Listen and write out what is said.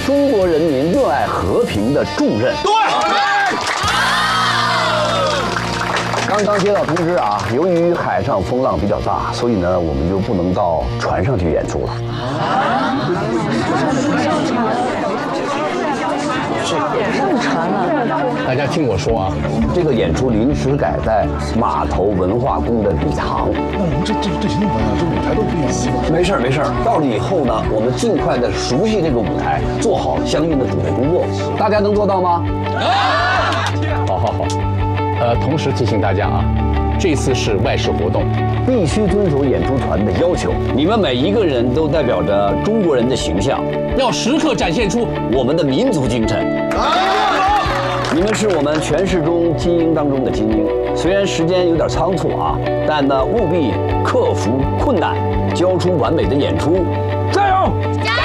中国人民热爱和平的重任。 对。 刚接到通知啊，由于海上风浪比较大，所以呢，我们就不能到船上去演出了。 上船了。 大家听我说啊， 这个演出临时改在码头文化宫的礼堂。 那我们这行怎么办啊？这舞台都不一样。 没事，到了以后呢，我们尽快的熟悉这个舞台，做好相应的准备工作。大家能做到吗？ 好。同时提醒大家啊，这次是外事活动， 必须遵守演出团的要求。你们每一个人都代表着中国人的形象，要时刻展现出我们的民族精神。你们是我们全市中精英当中的精英，虽然时间有点仓促啊，但呢务必克服困难，交出完美的演出。加油！加油！